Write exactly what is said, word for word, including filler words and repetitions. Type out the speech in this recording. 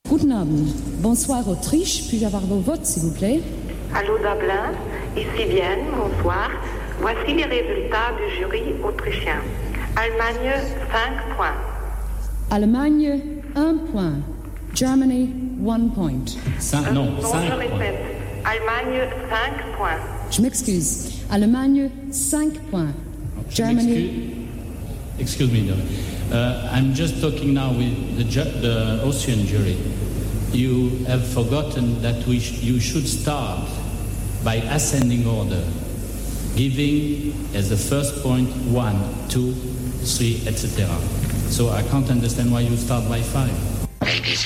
Guten Abend. Bonsoir Autriche. Puis-je avoir vos votes, s'il vous plaît? Allô Dublin, ici Vienne, bonsoir. Voici les résultats du jury autrichien. Allemagne, cinq points. Allemagne, un point. Germany, one point. Cinq, Euh, non, non, cinq je points. répète. Allemagne, cinq points. Je m'excuse. Allemagne, cinq points. Je Germany. m'excuse. Excuse me, uh, I'm just talking now with the, ju- the Austrian jury. You have forgotten that we sh- you should start by ascending order, giving as the first point one, two, three, et cetera. So I can't understand why you start by five. Ladies